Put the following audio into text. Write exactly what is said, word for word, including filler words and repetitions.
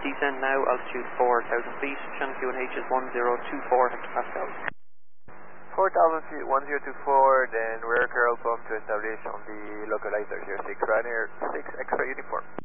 Descend now, altitude four thousand feet, channel Q N H is one zero two four hectopascals. four thousand feet, one zero two four, then rear curl pump to establish on the localizer, zero six Ryanair six X-ray uniform.